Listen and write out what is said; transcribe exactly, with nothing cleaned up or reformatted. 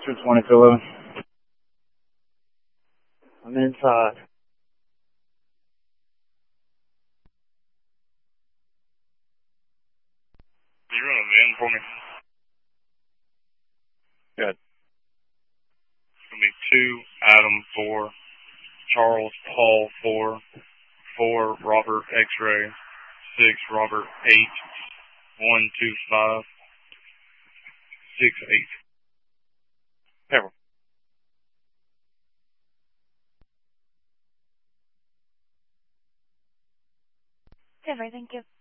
Two twenty to eleven. I'm inside. Can you run a van for me? Good. It's going to be two, Adam, four, Charles, Paul, four, four, Robert, X-ray, six, Robert, eight, one, two, five, six, eight. Careful. Everything, thank you.